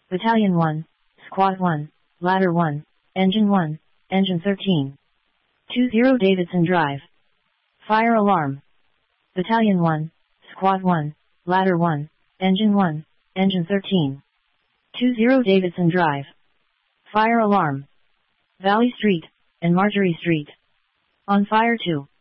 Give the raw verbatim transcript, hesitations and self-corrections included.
Battalion one, Squad one, Ladder one, Engine one, Engine thirteen. two zero Davidson Drive. Fire alarm. Battalion one, Squad one, Ladder one, Engine one, Engine thirteen. two zero Davidson Drive. Fire alarm. Valley Street and Marjorie Street. On fire two.